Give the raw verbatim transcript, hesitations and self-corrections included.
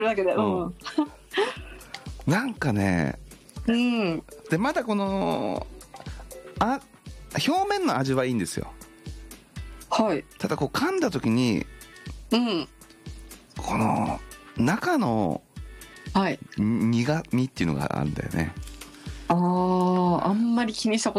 わけで、ううんん、 なんかね、 うん、 でまだこのあ表面の味はいいんですよ。 はい、 ただこう噛んだ時にうん、 この中のはい。 苦味っていうのがあるんだよね。 ああ、あんまり気にしたこと